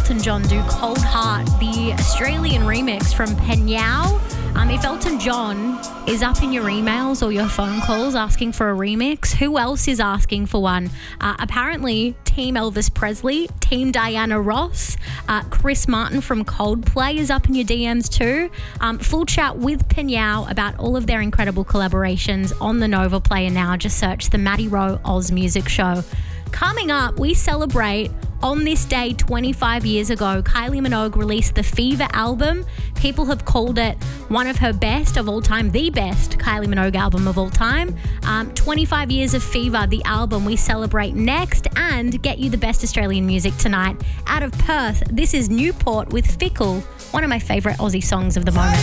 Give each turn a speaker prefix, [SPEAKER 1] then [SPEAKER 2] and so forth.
[SPEAKER 1] Elton John do Cold Heart, the Australian remix from Penyao. If Elton John is up in your emails or your phone calls asking for a remix, who else is asking for one? Apparently, Team Elvis Presley, Team Diana Ross, Chris Martin from Coldplay is up in your DMs too. Full chat with Penyao about all of their incredible collaborations on the Nova Player now. Just search the Maddie Rowe Oz Music Show. Coming up, we celebrate on this day 25 years ago, Kylie Minogue released the Fever album. People have called it one of her best of all time, the best Kylie Minogue album of all time. 25 years of Fever, the album we celebrate next, and get you the best Australian music tonight. Out of Perth, this is Newport with Fickle, one of my favourite Aussie songs of the moment.